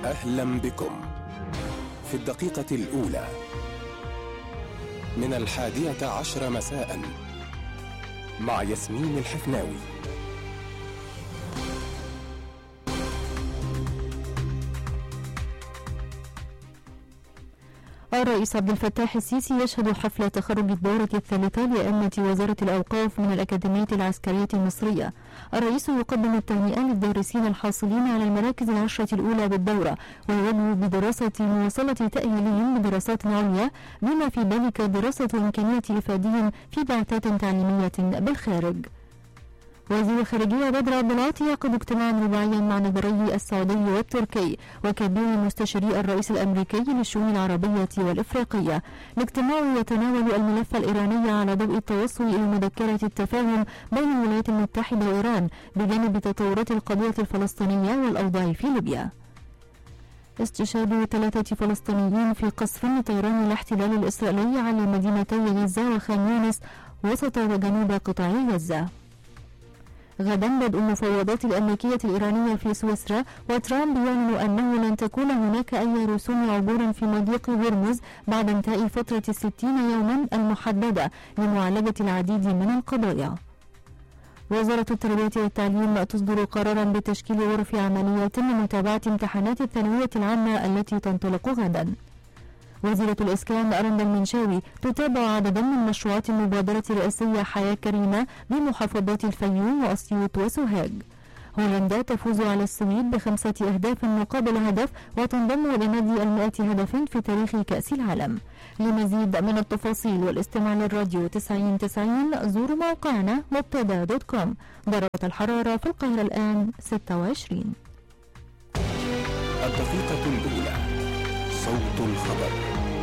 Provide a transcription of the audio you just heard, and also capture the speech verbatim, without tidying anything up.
أهلا بكم في الدقيقة الأولى من الحادية عشر مساء مع ياسمين الحفناوي. الرئيس عبد الفتاح السيسي يشهد حفل تخرج الدورة الثالثة لأئمة وزارة الأوقاف من الأكاديمية العسكرية المصرية. الرئيس يقدم التهنئة للدارسين الحاصلين على المراكز العشرة الأولى بالدورة، ويدعو بدراسة مواصلة تأهيلهم بدراسات عليا، بما في ذلك دراسة إمكانية إفادهم في بعثات تعليمية بالخارج. وزير الخارجية بدر عبد العاطي يعقد اجتماعا رباعيا مع نظري السعودي والتركي وكبير مستشاري الرئيس الأمريكي للشؤون العربية والإفريقية. الاجتماع يتناول الملف الإيراني على ضوء التوصل إلى مذكرة التفاهم بين الولايات المتحدة وإيران بجانب تطورات القضية الفلسطينية والأوضاع في ليبيا. استشهاد ثلاثة فلسطينيين في قصف لطيران الاحتلال الإسرائيلي على مدينتي غزة وخان يونس وسط وجنوب قطاع غزة. غدا بدء المفاوضات الأمريكية الإيرانية في سويسرا، وترامب يعلن أنه لن تكون هناك أي رسوم عبور في مضيق هرمز بعد انتهاء فترة الستين يوما المحددة لمعالجة العديد من القضايا. وزارة التربية والتعليم تصدر قرارا بتشكيل غرف عمليات لمتابعة امتحانات الثانوية العامة التي تنطلق غدا. وزيرة الإسكان أرند المنشاوي تتابع عددا من مشروعات المبادرة الرئاسية حياة كريمة بمحافظات الفيوم وأسيوط وسوهاج. هولندا تفوز على السويد بخمسة أهداف مقابل هدف وتنضم لنادي المائة هدف في تاريخ كأس العالم. لمزيد من التفاصيل والاستماع للراديو تسعين تسعين زوروا موقعنا مبتدا دوت كوم. درجة الحرارة في القاهرة الآن ستة وعشرين. الدقيقة الأولى، صوت الخبر.